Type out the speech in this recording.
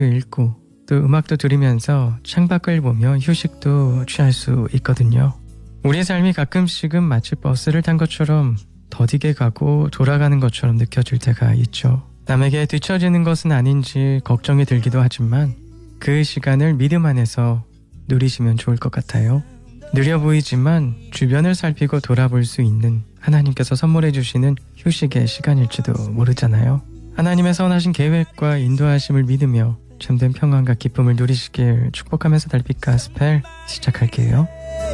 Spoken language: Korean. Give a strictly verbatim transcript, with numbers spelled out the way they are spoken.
읽고 또 음악도 들으면서 창밖을 보며 휴식도 취할 수 있거든요. 우리의 삶이 가끔씩은 마치 버스를 탄 것처럼 더디게 가고 돌아가는 것처럼 느껴질 때가 있죠. 남에게 뒤처지는 것은 아닌지 걱정이 들기도 하지만 그 시간을 믿음 안에서 누리시면 좋을 것 같아요. 느려 보이지만 주변을 살피고 돌아볼 수 있는 하나님께서 선물해 주시는 휴식의 시간일지도 모르잖아요. 하나님의 선하신 계획과 인도하심을 믿으며 참된 평안과 기쁨을 누리시길 축복하면서 달빛 가스펠 시작할게요.